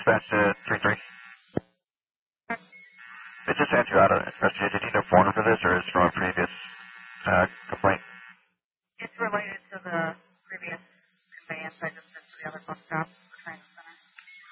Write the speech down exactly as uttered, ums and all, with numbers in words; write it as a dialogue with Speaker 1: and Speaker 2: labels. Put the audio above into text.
Speaker 1: dispatch to three three. They just had you out of investigation. Did you know phone for this, or is it from a previous uh, complaint?
Speaker 2: It's related to the previous conveyance I just sent to the other